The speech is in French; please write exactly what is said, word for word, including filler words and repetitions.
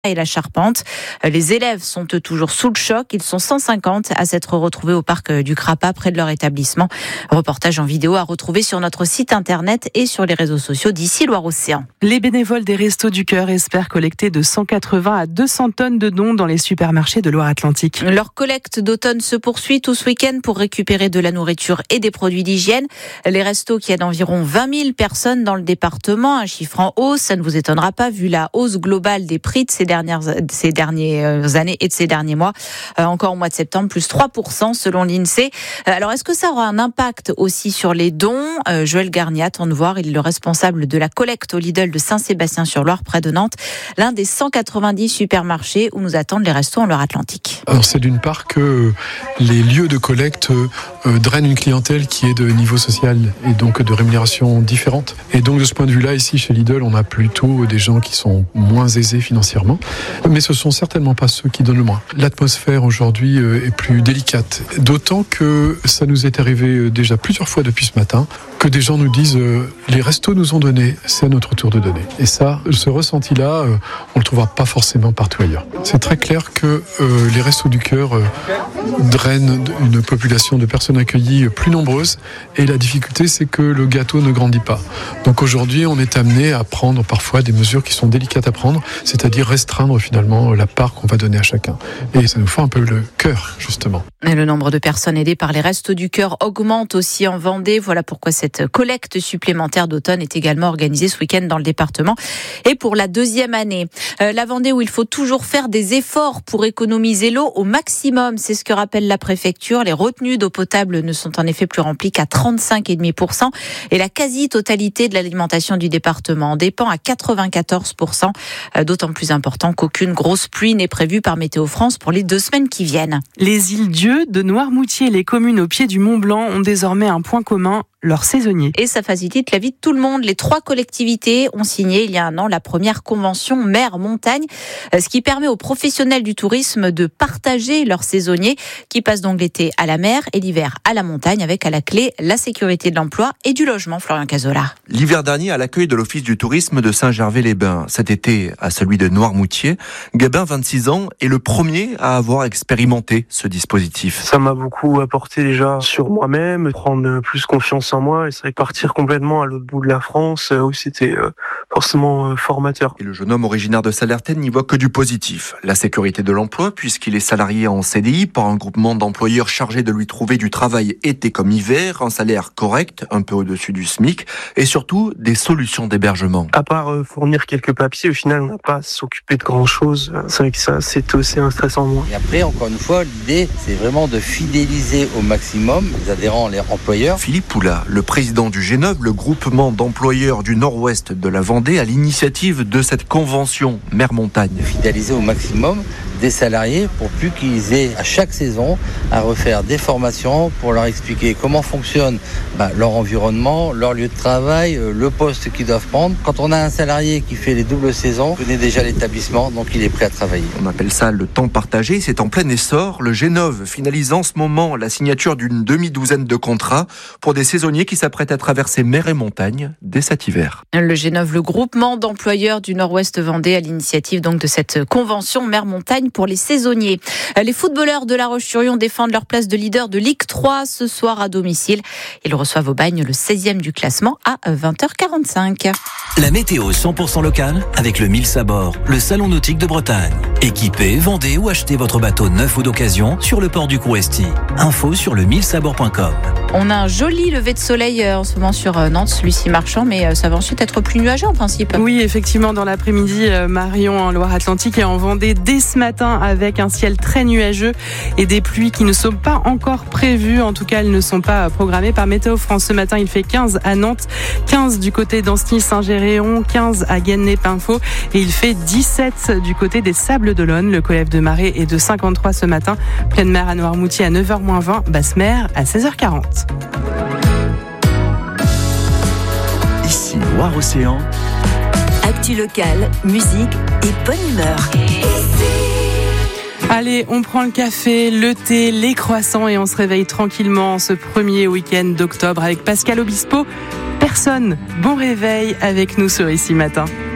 et la Charpente. Les élèves sont toujours sous le choc. Ils sont cent cinquante à s'être retrouvés au parc du Crapa près de leur établissement. Reportage en vidéo à retrouver sur notre site internet et sur les réseaux sociaux d'ici Loire-Océan. Les bénévoles des Restos du Cœur espèrent collecter de cent quatre-vingts à deux cents tonnes de dons dans les supermarchés de Loire-Atlantique. Leur collecte d'automne se poursuit tout ce week-end pour récupérer de la nourriture et des produits d'hygiène. Les restos qui aident environ vingt mille personnes dans le département, un chiffre en hausse, ça ne vous étonnera pas vu la hausse globale des prix de ces dernières ces dernières années et de ces derniers mois. Euh, encore au mois de septembre, plus trois pour cent selon l'INSEE. Euh, alors, est-ce que ça aura un impact aussi sur les dons ? euh, Joël Garnier attend de voir. Il est le responsable de la collecte au Lidl de Saint-Sébastien-sur-Loire, près de Nantes, l'un des cent quatre-vingt-dix supermarchés où nous attendent les restos en Loire-Atlantique. Alors, c'est d'une part que les lieux de collecte euh, drainent une clientèle qui est de niveau social et donc de rémunération différente. Et donc, de ce point de vue-là, ici, chez Lidl, on a plutôt des gens qui sont moins aisés financièrement. Mais ce sont certainement pas ceux qui donnent le moins. L'atmosphère aujourd'hui est plus délicate. D'autant que ça nous est arrivé déjà plusieurs fois depuis ce matin que des gens nous disent euh, les restos nous ont donné, c'est à notre tour de donner. Et ça, ce ressenti-là, euh, on le trouvera pas forcément partout ailleurs. C'est très clair que euh, les restos du cœur euh, drainent une population de personnes accueillies plus nombreuses. Et la difficulté, c'est que le gâteau ne grandit pas. Donc aujourd'hui, on est amené à prendre parfois des mesures qui sont délicates à prendre, c'est-à-dire restreindre finalement la part qu'on va donner à chacun. Et ça nous fait un peu le cœur, justement. Et le nombre de personnes aidées par les Restos du Cœur augmente aussi en Vendée. Voilà pourquoi cette collecte supplémentaire d'automne est également organisée ce week-end dans le département. Et pour la deuxième année, euh, la Vendée où il faut toujours faire des efforts pour économiser l'eau au maximum. C'est ce que rappelle la préfecture. Les retenues d'eau potable ne sont en effet plus remplies qu'à trente-cinq virgule cinq pour cent. Et la quasi-totalité de l'alimentation du département dépend à quatre-vingt-quatorze pour cent. Euh, d'autant plus important qu'aucune grosse pluie n'est prévue par Météo France pour les deux semaines qui viennent. Les îles Dieu, de Noirmoutier et les communes au pied du Mont Blanc ont désormais un point commun, leurs saisonniers. Et ça facilite la vie de tout le monde. Les trois collectivités ont signé il y a un an la première convention mer-montagne, ce qui permet aux professionnels du tourisme de partager leurs saisonniers qui passent donc l'été à la mer et l'hiver à la montagne avec à la clé la sécurité de l'emploi et du logement. Florian Cazola. L'hiver dernier, à l'accueil de l'Office du tourisme de Saint-Gervais-les-Bains, cet été à celui de Noirmoutier, Gabin, vingt-six ans, est le premier à avoir expérimenté ce dispositif. Ça m'a beaucoup apporté déjà sur moi-même, prendre plus confiance en moi, et c'est vrai que partir complètement à l'autre bout de la France, où c'était forcément formateur. Et le jeune homme originaire de Salertaine n'y voit que du positif. La sécurité de l'emploi, puisqu'il est salarié en C D I par un groupement d'employeurs chargé de lui trouver du travail été comme hiver, un salaire correct, un peu au-dessus du SMIC, et surtout des solutions d'hébergement. À part fournir quelques papiers, au final, on n'a pas à s'occuper de grand-chose. C'est vrai que ça, c'est aussi un stress en moins. Et après, encore une fois, l'idée, c'est vraiment de fidéliser au maximum les adhérents, les employeurs. Philippe Poula, le président du G neuf, le groupement d'employeurs du nord-ouest de la Vendée, à l'initiative de cette convention mer-montagne. Fidéliser au maximum des salariés pour plus qu'ils aient à chaque saison à refaire des formations pour leur expliquer comment fonctionne bah, leur environnement, leur lieu de travail, le poste qu'ils doivent prendre. Quand on a un salarié qui fait les doubles saisons, il connaît déjà l'établissement, donc il est prêt à travailler. On appelle ça le temps partagé, c'est en plein essor. Le G neuf finalise en ce moment la signature d'une demi-douzaine de contrats pour des saisonniers qui s'apprêtent à traverser mer et montagne dès cet hiver. Le G neuf, le groupement d'employeurs du Nord-Ouest Vendée, à l'initiative donc de cette convention mer-montagne pour les saisonniers. Les footballeurs de La Roche-sur-Yon défendent leur place de leader de Ligue trois ce soir à domicile. Ils reçoivent au Bagne le seizième du classement à vingt heures quarante-cinq. La météo cent pour cent locale avec le mille Sabord, le salon nautique de Bretagne. Équipez, vendez ou achetez votre bateau neuf ou d'occasion sur le port du Couesti. Info sur le mille sabord point com. On a un joli lever de soleil en ce moment sur Nantes, Lucie Marchand, mais ça va ensuite être plus nuageux en principe. Oui, effectivement, dans l'après-midi, Marion en Loire-Atlantique et en Vendée dès ce matin avec un ciel très nuageux et des pluies qui ne sont pas encore prévues. En tout cas, elles ne sont pas programmées par Météo France. Ce matin, il fait quinze à Nantes, quinze du côté d'Ancenis-Saint-Géréon, quinze à Guenay-Pinfo et il fait dix-sept du côté des Sables-d'Olonne. Le Colève de Marais est de cinquante-trois ce matin. Pleine mer à Noirmoutier à neuf heures moins vingt, basse mer à seize heures quarante. Ici Loire-Océan. Actu locale, musique et bonne humeur. Allez, on prend le café, le thé, les croissants et on se réveille tranquillement ce premier week-end d'octobre avec Pascal Obispo. Personne, bon réveil avec nous sur Ici Matin.